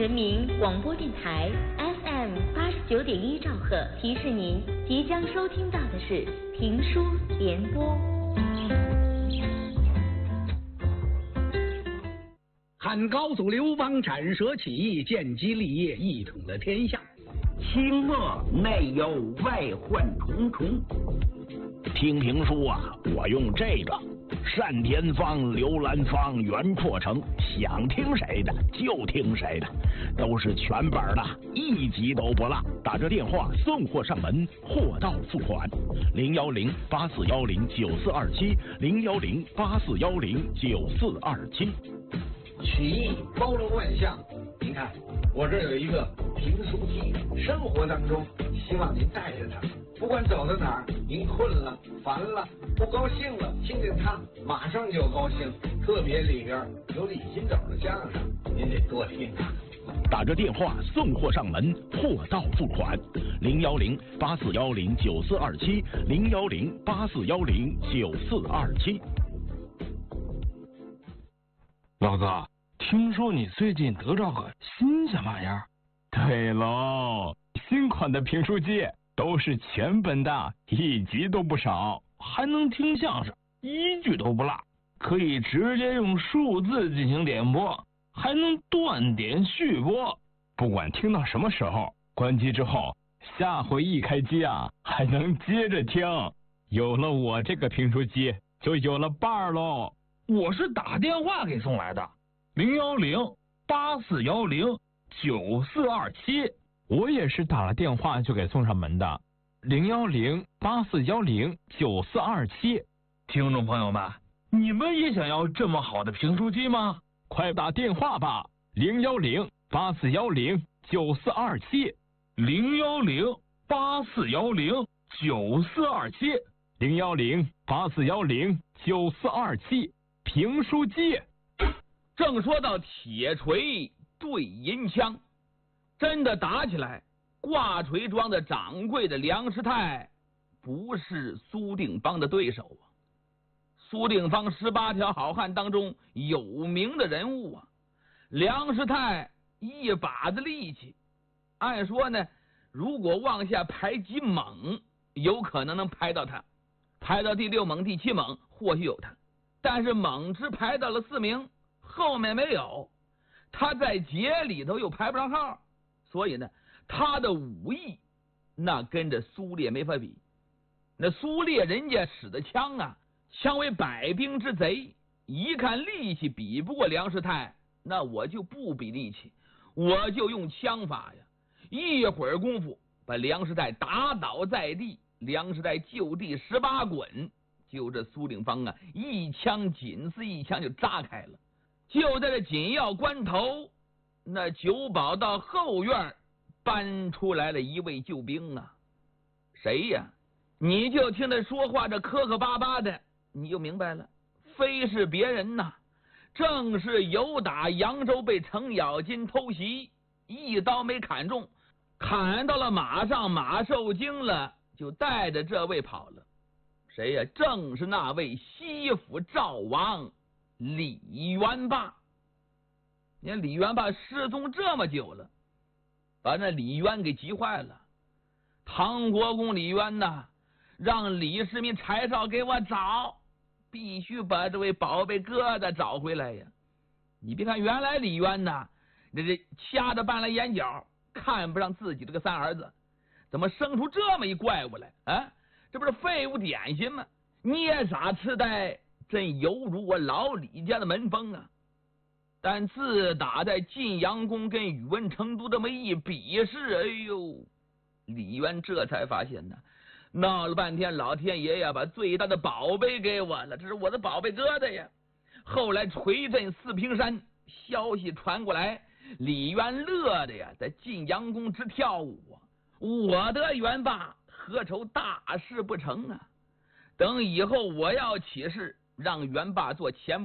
人民广播电台 FM 89.1兆赫提示您，即将收听到的是评书联播。 汉高祖刘邦斩蛇起义，建基立业，一统了天下。 清末内忧外患重重。 听评书啊，我用这个单田芳、刘兰芳、袁阔成，想听谁的就听谁的，都是全本的，一集都不落。打这电话送货上门，货到付款。010-8410-9427，010-8410-9427。 曲艺包罗万象，您看我这有一个评书机，生活当中希望您带着它，不管走到哪儿，您困了、烦了、不高兴了，听见它马上就高兴。特别里边有李金斗的相声，您得多听啊。 打着电话送货上门，货到付款。010-8410-9427，010-8410-9427。 老子听说你最近得着个新鲜玩意儿？ 对喽，新款的评书机都是全本的，一集都不少， 还能听相声，一句都不落，可以直接用数字进行点播，还能断点续播， 不管听到什么时候，关机之后，下回一开机啊，还能接着听。有了我这个评书机，就有了伴儿喽。 我是打电话给送来的，010-8410-9427。 我也是打了电话就给送上门的，010-8410-9427。 听众朋友们，你们也想要这么好的评书机吗？ 快打电话吧，010-8410-9427， 010-8410-9427， 010-8410-9427。评书机。 正说到铁锤对银枪，真的打起来，挂锤庄的掌柜的梁师太不是苏定方的对手啊。苏定方18条好汉当中有名的人物啊，梁师太一把子力气，按说呢，如果往下排几猛，有可能能排到他，排到第6猛、第7猛，或许有他。但是猛只排到了4名，后面没有，他在节里头又排不上号，所以呢，他的武艺那跟着苏烈没法比。那苏烈人家使的枪啊，枪为百兵之贼，一看力气比不过梁师太，那我就不比力气，我就用枪法呀，一会儿功夫把梁师太打倒在地，梁师太就地18滚。就这苏定方啊，一枪紧似一枪就扎开了。就在这紧要关头，那酒保到后院搬出来了一位救兵啊。谁呀？你就听他说话这磕磕巴巴的，你就明白了，非是别人呐，正是有打扬州被程咬金偷袭，一刀没砍中，砍到了马上，马受惊了，就带着这位跑了。谁呀？正是那位西府赵王李元霸。你看李元霸失踪这么久了，把那李渊给急坏了。唐国公李渊呐，让李世民柴少给我找，必须把这位宝贝疙瘩找回来呀。你别看原来李渊呐，这掐着半拉眼角，看不上自己这个3儿子，怎么生出这么一怪物来啊？这不是废物点心吗？捏傻痴呆，真犹如我老李家的门风啊！但自打在晋阳宫跟宇文成都这么一比试，哎呦，李渊这才发现呢，闹了半天，老天爷呀，把最大的宝贝给我了，这是我的宝贝疙瘩呀！后来锤震四平山，消息传过来，李渊乐的呀，在晋阳宫直跳舞啊！我的元霸何愁大事不成啊？等以后我要起事，让元霸做前